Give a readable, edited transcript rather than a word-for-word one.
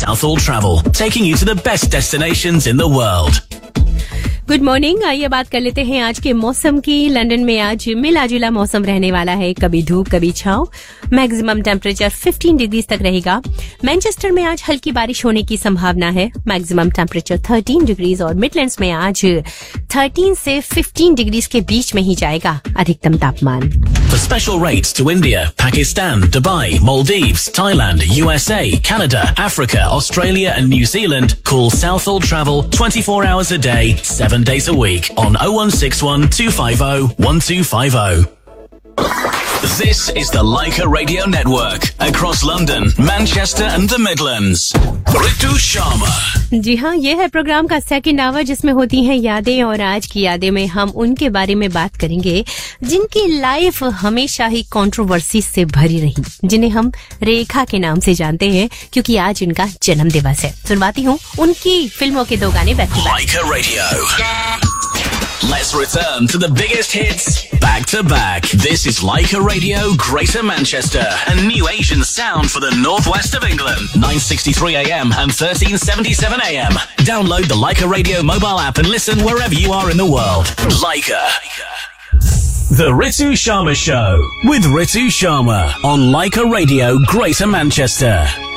Southall Travel, taking you to the best destinations in the world. Good morning. आइए बात कर लेते हैं आज के मौसम की. लंदन में आज मिला जुला मौसम रहने वाला है, कभी धूप कभी छांव. मैक्सिमम टेम्परेचर 15 डिग्री तक रहेगा. मैनचेस्टर में आज हल्की बारिश होने की संभावना है. मैक्सिमम टेम्परेचर 13 डिग्री और मिडलैंड्स में आज 13 से 15 डिग्री के बीच में ही जाएगा अधिकतम तापमान. For special rates to India, Pakistan, Dubai, Maldives, Thailand, USA, Canada, Africa, Australia and New Zealand, call Southall Travel 24 hours a day, 7 days a week on 0161 250 1250. This is the Leica Radio Network across London, Manchester and the Midlands. Ritu Sharma. जी हाँ, ये है programme का second hour जिसमें होती हैं यादें, और आज की यादें में हम उनके बारे में बात करेंगे जिनकी लाइफ हमेशा ही कंट्रोवर्सी से भरी रही, जिन्हें हम रेखा के नाम से जानते हैं क्योंकि आज उनका जन्म दिवस है. सुनवाती हूँ उनकी फिल्मों के 2 गाने back to back. Leica Radio. Let's return to the biggest hits back to back. This is Leica Radio, Greater Manchester, a new Asian sound for the northwest of England. 9:63 a.m. and 13:77 a.m. Download the Leica Radio mobile app and listen wherever you are in the world. Leica. The Ritu Sharma Show with Ritu Sharma on Leica Radio, Greater Manchester.